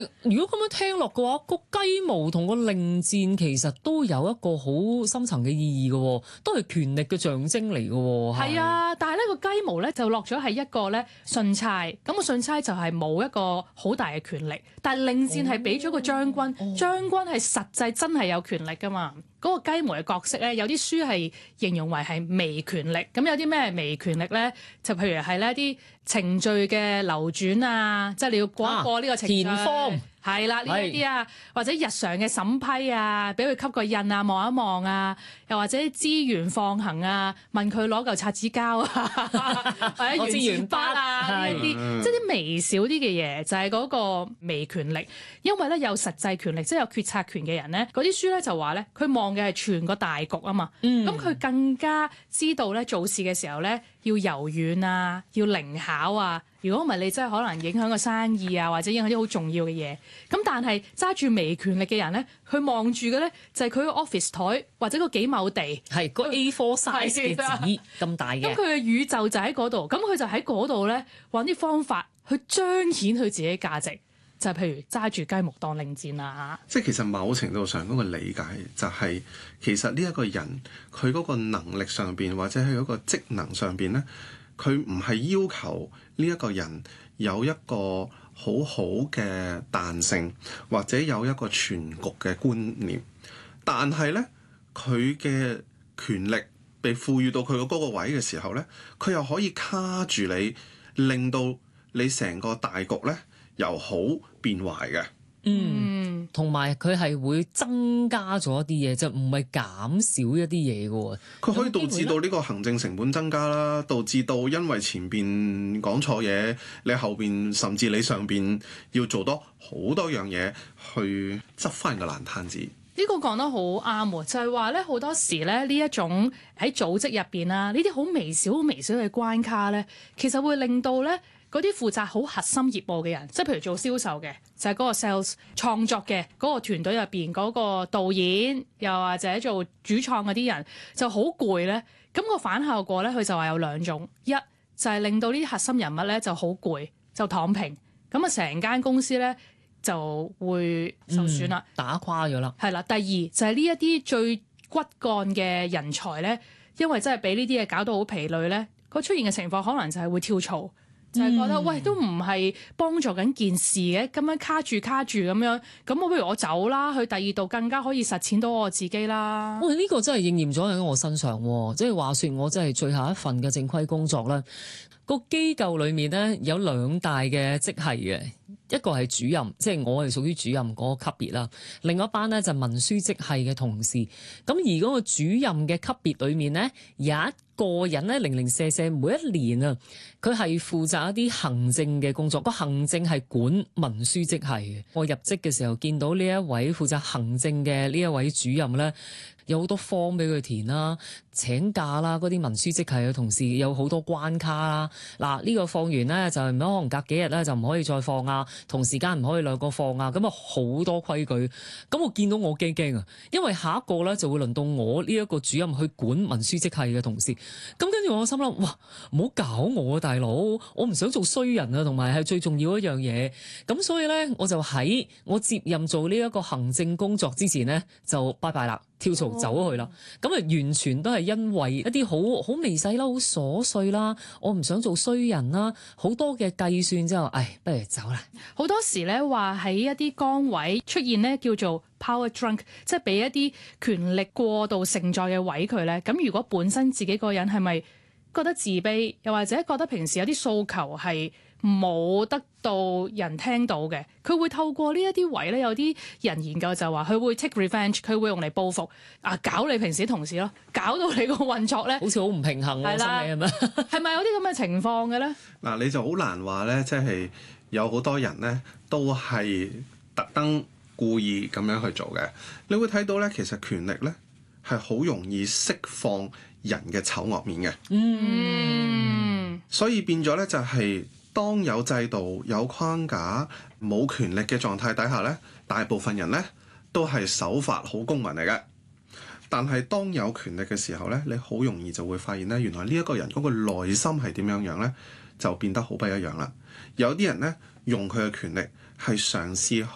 如果咁樣聽落嘅話，個雞毛同個令箭其實都有一個好深層嘅意義嘅，都係權力嘅象徵嚟嘅。 係啊，但係呢個雞毛咧就落咗係一個咧信差，咁個信差就係冇一個好大嘅權力，但係令箭係俾咗個將軍，將軍係實際真係有權力噶嘛。嗰個雞毛嘅角色咧，有啲書係形容為係微權力，咁有啲咩微權力咧？就譬如係呢啲程序嘅流轉啊，即係你要過一過呢個程序。 填方係啦，呢一啲啊，或者日常嘅審批啊，俾佢吸個印啊，望一望啊，又或者資源放行啊，問佢攞嚿擦紙膠啊，或者資源筆啊，呢一啲即係啲微小啲嘅嘢，就係嗰個微權力。因為咧有實際權力，即係有決策權嘅人咧，嗰啲書咧就話咧，佢望嘅係全個大局啊嘛。咁佢更加知道咧做事嘅時候咧要柔軟啊，要靈巧啊。如果唔係，你真係可能影響個生意啊，或者影響啲好重要嘅嘢。咁但係揸住微權力嘅人咧，佢望住嘅咧就係佢個 office 台或者個幾畝地， 係個 A4 size 嘅紙咁大嘅。 咁佢嘅宇宙就喺嗰度，咁佢就喺嗰度咧揾啲方法去彰顯佢自己價值，就係譬如揸住雞毛當令箭啦嚇。 即係其實某程度上嗰個理解就係、是、其實呢一個人佢嗰個能力上邊或者係嗰個職能上邊咧，佢唔係要求呢一個人有一個好好嘅彈性，或者有一個全局嘅觀念，但係咧佢嘅權力被賦予到佢嗰個位嘅時候咧，佢又可以卡住你，令到你成個大局咧由好變壞嘅。 同埋佢係會增加咗一啲嘢，就唔係減少一啲嘢嘅喎。 佢可以導致到呢個行政成本增加啦，導致到因為前邊講錯嘢，你後邊甚至你上邊要做多好多樣嘢去執翻個爛攤子。 呢個講得好啱喎，就係話咧好多時咧呢一種喺組織入邊啦，呢啲好微小、好微小嘅關卡咧，其實會令到咧嗰啲負責好核心業務嘅人，即係譬如做銷售嘅，就係嗰個 sales 創作嘅嗰個團隊入邊嗰個導演，又或者做主創嗰啲人就好攰咧。咁個反效果咧，佢就話有兩種，一就係令到呢啲核心人物咧就好攰，就躺平，咁啊成間公司咧就會受損啦， 打垮咗啦。 係啦，第二就係呢一啲最骨幹嘅人才咧，因為真係俾呢啲嘢搞到好疲累咧，個出現嘅情況可能就係會跳槽。就係覺得喂，都唔係幫助緊件事嘅，咁樣卡住咁樣，咁我不如我走啦，去第二度更加可以實踐到我自己啦。 喂，呢個真係應驗咗喺我身上喎，即係話說我真係最後一份嘅正規工作啦。個機構裏面咧有兩大嘅職系嘅，一個係主任，即係我係屬於主任嗰個級別啦。另外一班咧就文書職系嘅同事。咁而嗰個主任嘅級別裏面咧有一個人咧零零舍舍每一年啊，佢係負責一啲行政嘅工作。個行政係管文書職系嘅。我入職嘅時候見到呢一位負責行政嘅呢一位主任咧，有好多 form 俾佢填啦，請假啦，嗰啲文書職系嘅同事有好多關卡啦。嗱，呢個放完咧就可能隔幾日咧就唔可以再放啊，同時間唔可以兩個放啊，咁啊好多規矩。咁我見到我驚啊，因為下一個咧就會輪到我呢一個主任去管文書職系嘅同事。咁跟住我心諗，哇，唔好搞我啊，大佬！我唔想做衰人啊，同埋係最重要一樣嘢。咁所以咧，我就喺我接任做呢一個行政工作之前咧，就拜拜啦。跳槽走咗去啦，咁啊完全都係因為一啲好微細啦、好瑣碎啦，我唔想做衰人啦，好多嘅計算之後，不如走啦。 好多時咧話喺一啲崗位出現咧叫做 power drunk， 即係俾一啲權力過度承載嘅位佢咧。咁如果本身自己個人係咪覺得自卑，又或者覺得平時有啲訴求係冇得到人聽到嘅，佢會透過呢一啲位咧，有啲人研究就話佢會 take revenge， 佢會用嚟報復啊，搞你平時啲同事咯，搞到你個運作咧， 好似好唔平衡喎，心理係咪？ 係咪有啲咁嘅情況嘅咧？ 嗱，你就好難話咧，即係有好多人咧都係特登故意咁樣去做嘅。你會睇到咧，其實權力咧係好容易釋放人嘅醜惡面嘅。所以變咗咧就係，當有制度、有框架、冇權力嘅狀態底下咧，大部分人咧都係守法好公民嚟嘅。但係當有權力嘅時候咧，你好容易就會發現咧，原來呢一個人嗰個內心係點樣咧，就變得好不一樣啦。有啲人咧用佢嘅權力係嘗試